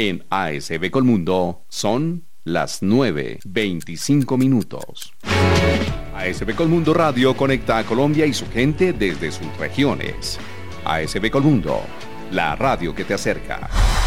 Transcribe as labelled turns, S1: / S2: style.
S1: En ASB Colmundo son las 9:25 minutos. ASB Colmundo Radio conecta a Colombia y su gente desde sus regiones. ASB Colmundo, la radio que te acerca.